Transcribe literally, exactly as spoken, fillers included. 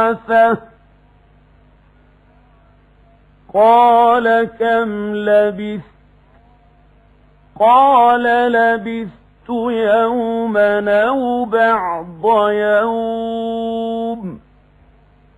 بعثه قال كم لبثت قال لبثت يوما أو بعض يوم